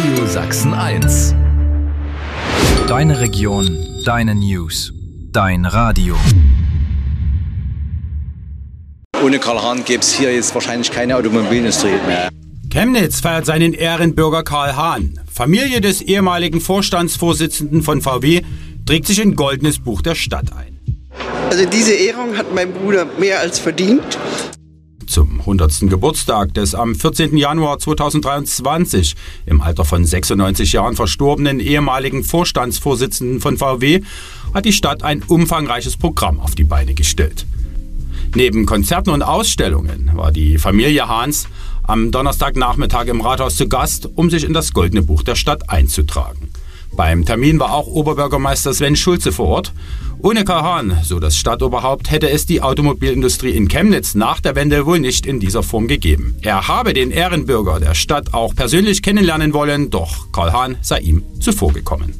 Radio Sachsen 1. Deine Region, deine News, dein Radio. Ohne Karl Hahn gäbe es hier jetzt wahrscheinlich keine Automobilindustrie mehr. Chemnitz feiert seinen Ehrenbürger Karl Hahn. Familie des ehemaligen Vorstandsvorsitzenden von VW trägt sich in goldenes Buch der Stadt ein. Also diese Ehrung hat mein Bruder mehr als verdient. Zum 100. Geburtstag des am 14. Januar 2023 im Alter von 96 Jahren verstorbenen ehemaligen Vorstandsvorsitzenden von VW hat die Stadt ein umfangreiches Programm auf die Beine gestellt. Neben Konzerten und Ausstellungen war die Familie Hahns am Donnerstagnachmittag im Rathaus zu Gast, um sich in das Goldene Buch der Stadt einzutragen. Beim Termin war auch Oberbürgermeister Sven Schulze vor Ort. Ohne Karl Hahn, so das Stadtoberhaupt, hätte es die Automobilindustrie in Chemnitz nach der Wende wohl nicht in dieser Form gegeben. Er habe den Ehrenbürger der Stadt auch persönlich kennenlernen wollen, doch Karl Hahn sei ihm zuvorgekommen.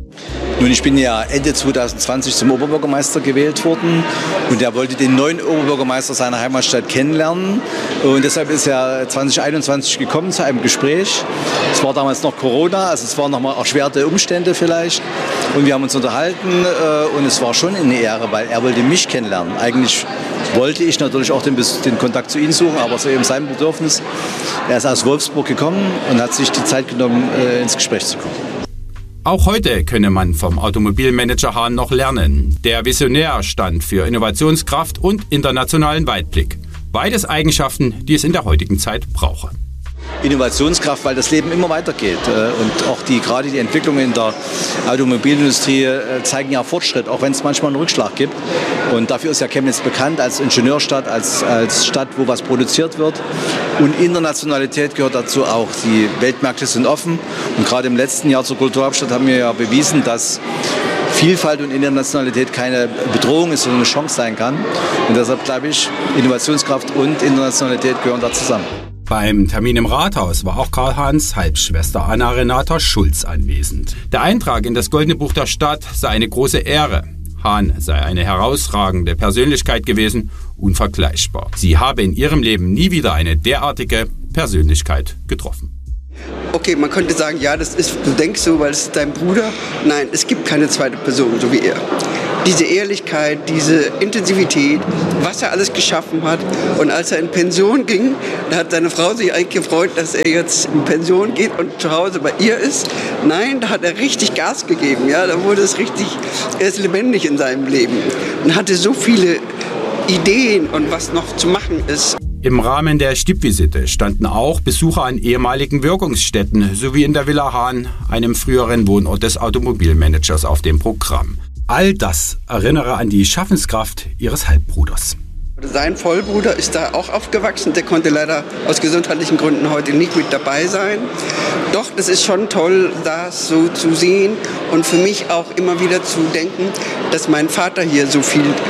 Nun, ich bin ja Ende 2020 zum Oberbürgermeister gewählt worden und er wollte den neuen Oberbürgermeister seiner Heimatstadt kennenlernen und deshalb ist er 2021 gekommen zu einem Gespräch. Es war damals noch Corona, also es waren nochmal erschwerte Umstände vielleicht und wir haben uns unterhalten und es war schon eine Ehre, weil er wollte mich kennenlernen. Eigentlich wollte ich natürlich auch den Kontakt zu ihm suchen, aber so eben sein Bedürfnis. Er ist aus Wolfsburg gekommen und hat sich die Zeit genommen, ins Gespräch zu kommen. Auch heute könne man vom Automobilmanager Hahn noch lernen. Der Visionär stand für Innovationskraft und internationalen Weitblick. Beides Eigenschaften, die es in der heutigen Zeit brauche. Innovationskraft, weil das Leben immer weitergeht. Und auch gerade die Entwicklungen in der Automobilindustrie zeigen ja Fortschritt, auch wenn es manchmal einen Rückschlag gibt. Und dafür ist ja Chemnitz bekannt als Ingenieurstadt, als Stadt, wo was produziert wird. Und Internationalität gehört dazu auch. Die Weltmärkte sind offen. Und gerade im letzten Jahr zur Kulturhauptstadt haben wir ja bewiesen, dass Vielfalt und Internationalität keine Bedrohung ist, sondern eine Chance sein kann. Und deshalb glaube ich, Innovationskraft und Internationalität gehören da zusammen. Beim Termin im Rathaus war auch Karl Hahns Halbschwester Anna-Renata Schulz anwesend. Der Eintrag in das Goldene Buch der Stadt sei eine große Ehre. Hahn sei eine herausragende Persönlichkeit gewesen, unvergleichbar. Sie habe in ihrem Leben nie wieder eine derartige Persönlichkeit getroffen. Okay, man könnte sagen, ja, du denkst so, weil es ist dein Bruder. Nein, es gibt keine zweite Person, so wie er. Diese Ehrlichkeit, diese Intensivität, was er alles geschaffen hat. Und als er in Pension ging, da hat seine Frau sich eigentlich gefreut, dass er jetzt in Pension geht und zu Hause bei ihr ist. Nein, da hat er richtig Gas gegeben. Ja, da wurde es richtig, er ist lebendig in seinem Leben und hatte so viele Ideen und was noch zu machen ist. Im Rahmen der Stippvisite standen auch Besucher an ehemaligen Wirkungsstätten sowie in der Villa Hahn, einem früheren Wohnort des Automobilmanagers, auf dem Programm. All das erinnere an die Schaffenskraft ihres Halbbruders. Sein Vollbruder ist da auch aufgewachsen, der konnte leider aus gesundheitlichen Gründen heute nicht mit dabei sein. Doch, das ist schon toll, das so zu sehen und für mich auch immer wieder zu denken, dass unser Vater hier so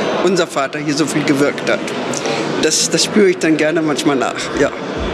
viel gewirkt hat. Das spüre ich dann gerne manchmal nach, ja.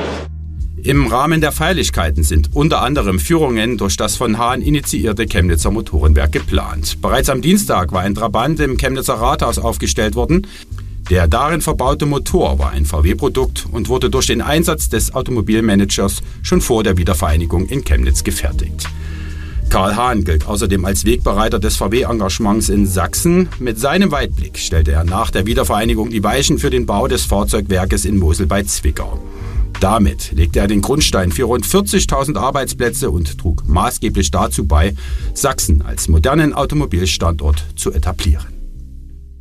Im Rahmen der Feierlichkeiten sind unter anderem Führungen durch das von Hahn initiierte Chemnitzer Motorenwerk geplant. Bereits am Dienstag war ein Trabant im Chemnitzer Rathaus aufgestellt worden. Der darin verbaute Motor war ein VW-Produkt und wurde durch den Einsatz des Automobilmanagers schon vor der Wiedervereinigung in Chemnitz gefertigt. Karl Hahn gilt außerdem als Wegbereiter des VW-Engagements in Sachsen. Mit seinem Weitblick stellte er nach der Wiedervereinigung die Weichen für den Bau des Fahrzeugwerkes in Mosel bei Zwickau. Damit legte er den Grundstein für rund 40.000 Arbeitsplätze und trug maßgeblich dazu bei, Sachsen als modernen Automobilstandort zu etablieren.